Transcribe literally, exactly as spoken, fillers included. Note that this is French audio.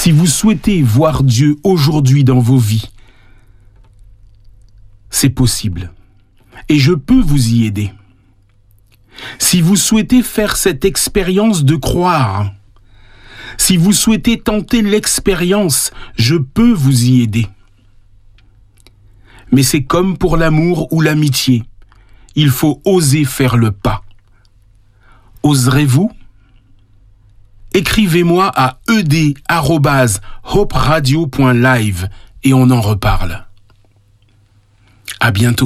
Si vous souhaitez voir Dieu aujourd'hui dans vos vies, c'est possible. Et je peux vous y aider. Si vous souhaitez faire cette expérience de croire, si vous souhaitez tenter l'expérience, je peux vous y aider. Mais c'est comme pour l'amour ou l'amitié. Il faut oser faire le pas. Oserez-vous ? Écrivez-moi à e d arobase hope radio point live et on en reparle. À bientôt.